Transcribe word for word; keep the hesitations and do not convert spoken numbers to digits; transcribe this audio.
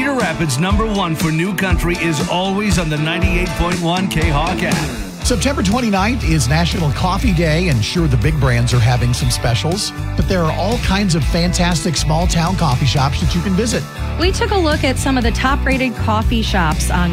Cedar Rapids' number one for new country is always on the ninety-eight point one K-Hawk app. September twenty-ninth is National Coffee Day, and sure, the big brands are having some specials, but there are all kinds of fantastic small-town coffee shops that you can visit. We took a look at some of the top-rated coffee shops on